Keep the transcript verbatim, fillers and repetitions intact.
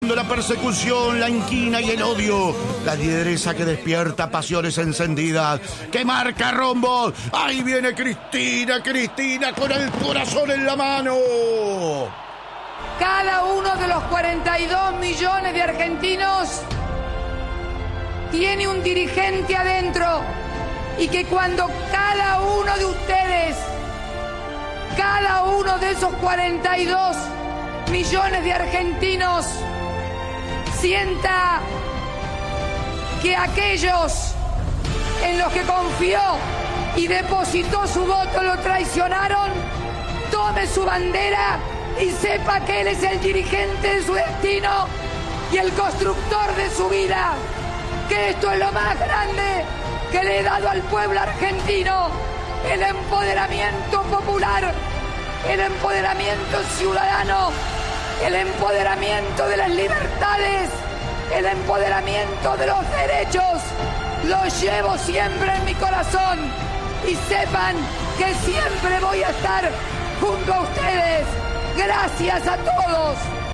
La persecución, la inquina y el odio, la lideresa que despierta pasiones encendidas, que marca rombos. Ahí viene Cristina, Cristina con el corazón en la mano. Cada uno de los cuarenta y dos millones de argentinos tiene un dirigente adentro, y que cuando cada uno de ustedes, cada uno de esos cuarenta y dos millones de argentinos sienta que aquellos en los que confió y depositó su voto lo traicionaron, tome su bandera y sepa que él es el dirigente de su destino y el constructor de su vida, que esto es lo más grande que le he dado al pueblo argentino: el empoderamiento popular, el empoderamiento ciudadano, el empoderamiento de las libertades, el empoderamiento de los derechos. Lo llevo siempre en mi corazón, y sepan que siempre voy a estar junto a ustedes. Gracias a todos.